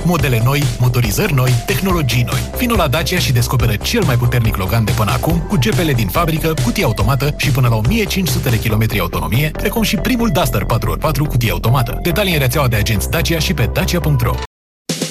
Modele noi, motorizări noi, tehnologii noi. Vino la Dacia și descoperă cel mai puternic Logan de până acum, cu GPL din fabrică, cutie automată și până la 1500 de km autonomie, precum și primul Duster 4x4 cutie automată. Detalii în rețeaua de agenți Dacia și pe dacia.ro.